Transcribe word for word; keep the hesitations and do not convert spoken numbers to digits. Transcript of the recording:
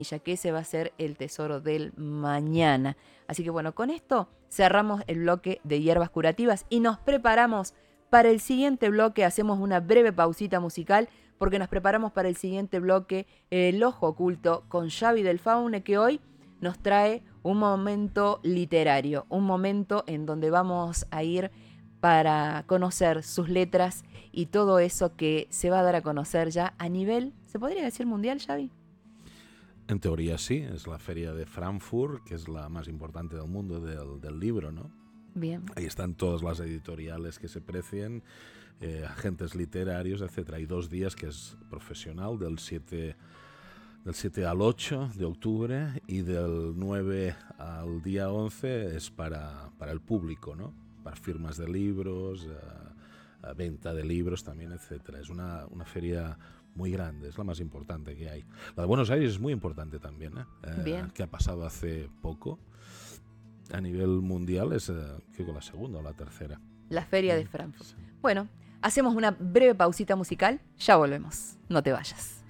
ya que ese va a ser el tesoro del mañana. Así que bueno, con esto cerramos el bloque de hierbas curativas y nos preparamos para el siguiente bloque. Hacemos una breve pausita musical porque nos preparamos para el siguiente bloque, El Ojo Oculto, con Xavi del Faune, que hoy nos trae un momento literario, un momento en donde vamos a ir para conocer sus letras y todo eso que se va a dar a conocer ya a nivel, ¿se podría decir mundial, Xavi? En teoría sí, es la feria de Frankfurt, que es la más importante del mundo del, del libro, ¿no? Bien. Ahí están todas las editoriales que se precien, eh, agentes literarios, etcétera. Hay dos días que es profesional, del siete, del siete al ocho de octubre, y del nueve al día once es para, para el público, ¿no? Para firmas de libros, uh, venta de libros también, etcétera. Es una, una feria muy grande, es la más importante que hay. La de Buenos Aires es muy importante también, ¿eh? Bien. Eh, que ha pasado hace poco. A nivel mundial es, eh, creo que la segunda o la tercera. La feria de Frankfurt. Bueno, hacemos una breve pausita musical, ya volvemos. No te vayas.